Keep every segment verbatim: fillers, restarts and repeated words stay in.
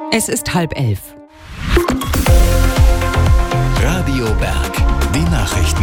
Es ist halb elf. Radio Berg, die Nachrichten.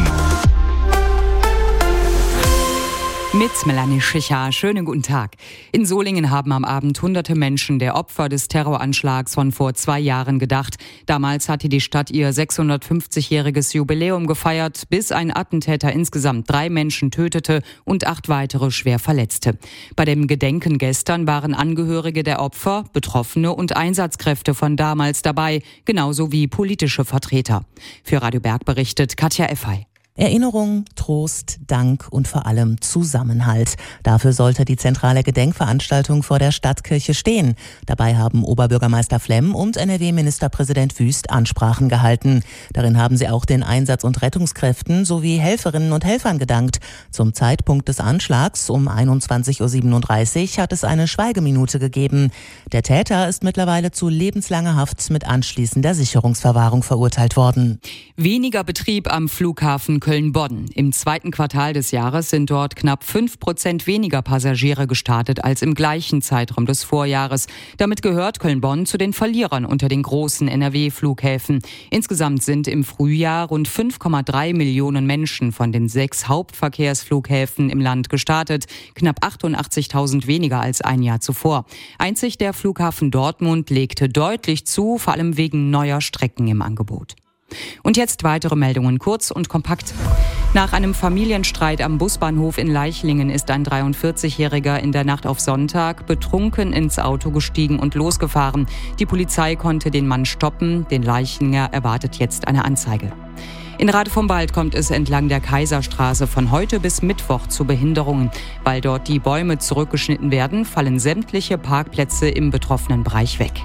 Mit Melanie Schicher. Schönen guten Tag. In Solingen haben am Abend hunderte Menschen der Opfer des Terroranschlags von vor zwei Jahren gedacht. Damals hatte die Stadt ihr sechshundertfünfzigjähriges Jubiläum gefeiert, bis ein Attentäter insgesamt drei Menschen tötete und acht weitere schwer verletzte. Bei dem Gedenken gestern waren Angehörige der Opfer, Betroffene und Einsatzkräfte von damals dabei, genauso wie politische Vertreter. Für Radio Berg berichtet Katja Effey. Erinnerung, Trost, Dank und vor allem Zusammenhalt. Dafür sollte die zentrale Gedenkveranstaltung vor der Stadtkirche stehen. Dabei haben Oberbürgermeister Flemm und N R W-Ministerpräsident Wüst Ansprachen gehalten. Darin haben sie auch den Einsatz- und Rettungskräften sowie Helferinnen und Helfern gedankt. Zum Zeitpunkt des Anschlags um einundzwanzig Uhr siebenunddreißig hat es eine Schweigeminute gegeben. Der Täter ist mittlerweile zu lebenslanger Haft mit anschließender Sicherungsverwahrung verurteilt worden. Weniger Betrieb am Flughafen Köln-Bonn. Im zweiten Quartal des Jahres sind dort knapp fünf Prozent weniger Passagiere gestartet als im gleichen Zeitraum des Vorjahres. Damit gehört Köln-Bonn zu den Verlierern unter den großen N R W-Flughäfen. Insgesamt sind im Frühjahr rund fünf Komma drei Millionen Menschen von den sechs Hauptverkehrsflughäfen im Land gestartet. Knapp achtundachtzigtausend weniger als ein Jahr zuvor. Einzig der Flughafen Dortmund legte deutlich zu, vor allem wegen neuer Strecken im Angebot. Und jetzt weitere Meldungen, kurz und kompakt. Nach einem Familienstreit am Busbahnhof in Leichlingen ist ein dreiundvierzigjähriger in der Nacht auf Sonntag betrunken ins Auto gestiegen und losgefahren. Die Polizei konnte den Mann stoppen. Den Leichlinger erwartet jetzt eine Anzeige. In Rade vom Wald kommt es entlang der Kaiserstraße von heute bis Mittwoch zu Behinderungen. Weil dort die Bäume zurückgeschnitten werden, fallen sämtliche Parkplätze im betroffenen Bereich weg.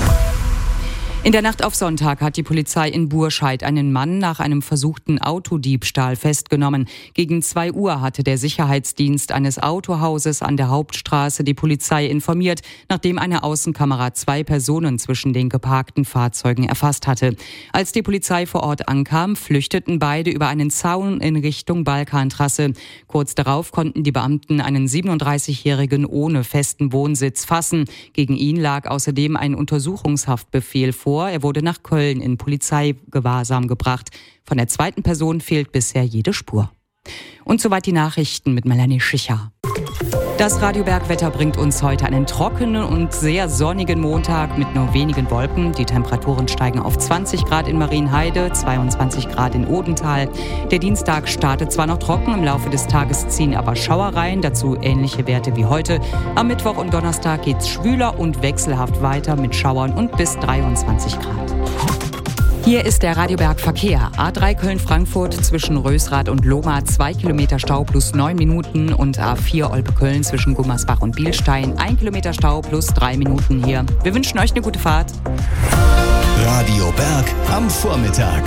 In der Nacht auf Sonntag hat die Polizei in Burscheid einen Mann nach einem versuchten Autodiebstahl festgenommen. Gegen zwei Uhr hatte der Sicherheitsdienst eines Autohauses an der Hauptstraße die Polizei informiert, nachdem eine Außenkamera zwei Personen zwischen den geparkten Fahrzeugen erfasst hatte. Als die Polizei vor Ort ankam, flüchteten beide über einen Zaun in Richtung Balkantrasse. Kurz darauf konnten die Beamten einen siebenunddreißigjährigen ohne festen Wohnsitz fassen. Gegen ihn lag außerdem ein Untersuchungshaftbefehl vor. Er wurde nach Köln in Polizeigewahrsam gebracht. Von der zweiten Person fehlt bisher jede Spur. Und soweit die Nachrichten mit Melanie Schicher. Das Radio Berg-Wetter bringt uns heute einen trockenen und sehr sonnigen Montag mit nur wenigen Wolken. Die Temperaturen steigen auf zwanzig Grad in Marienheide, zweiundzwanzig Grad in Odenthal. Der Dienstag startet zwar noch trocken, im Laufe des Tages ziehen aber Schauer rein, dazu ähnliche Werte wie heute. Am Mittwoch und Donnerstag geht's schwüler und wechselhaft weiter mit Schauern und bis dreiundzwanzig Grad. Hier ist der Radio Berg Verkehr. A drei Köln-Frankfurt zwischen Rösrath und Lohmar, zwei Kilometer Stau plus neun Minuten und A vier Olpe-Köln zwischen Gummersbach und Bielstein, ein Kilometer Stau plus drei Minuten hier. Wir wünschen euch eine gute Fahrt. Radio Berg am Vormittag.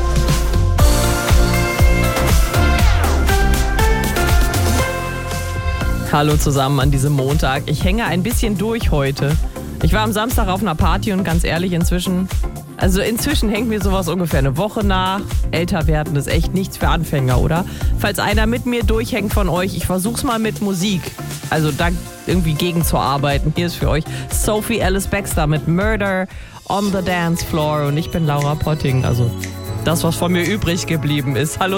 Hallo zusammen an diesem Montag. Ich hänge ein bisschen durch heute. Ich war am Samstag auf einer Party und ganz ehrlich, inzwischen... Also inzwischen hängt mir sowas ungefähr eine Woche nach. Älter werden ist echt nichts für Anfänger, oder? Falls einer mit mir durchhängt von euch, ich versuch's mal mit Musik. Also da irgendwie gegenzuarbeiten. Hier ist für euch Sophie Ellis Bextor mit Murder on the Dance Floor. Und ich bin Laura Potting. Also das, was von mir übrig geblieben ist. Hallo.